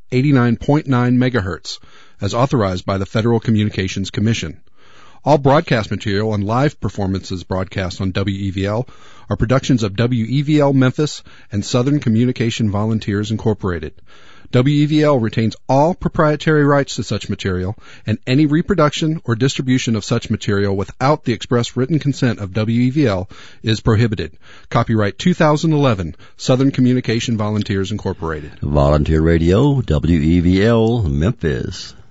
89.9 megahertz, as authorized by the Federal Communications Commission. All broadcast material and live performances broadcast on WEVL are productions of WEVL Memphis and Southern Communication Volunteers Incorporated. WEVL retains all proprietary rights to such material, and any reproduction or distribution of such material without the express written consent of WEVL is prohibited. Copyright 2011, Southern Communication Volunteers Incorporated. Volunteer Radio, WEVL, Memphis.